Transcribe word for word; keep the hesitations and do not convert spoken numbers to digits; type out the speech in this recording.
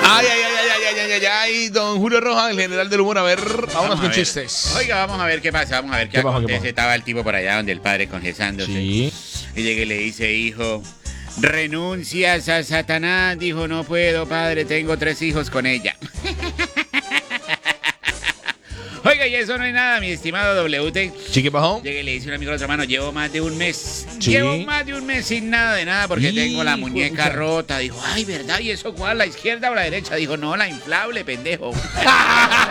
Ay, ay, ay, ay, ay, ay, ay, ay, don Julio Rojas, el general del humor. A ver, vámonos Vamos con a ver. chistes. Oiga, vamos a ver qué pasa, vamos a ver qué, ¿Qué pasó, qué acontece. pasó? Estaba el tipo por allá donde el padre confesándose. Sí. Y llega y le dice, hijo, renuncias a Satanás. Dijo, no puedo, padre, tengo tres hijos con ella. Oiga, y eso no es nada, mi estimado W T. ¿Sí qué pasó? Llega y le dice un amigo al otro hermano, llevo más de un mes. Sí. Llevo más de un mes sin nada de nada porque tengo la Hijo de muñeca pucha. rota. Dijo, ay, ¿verdad? ¿Y eso cuál? ¿La izquierda o la derecha? Dijo, no, la inflable, pendejo.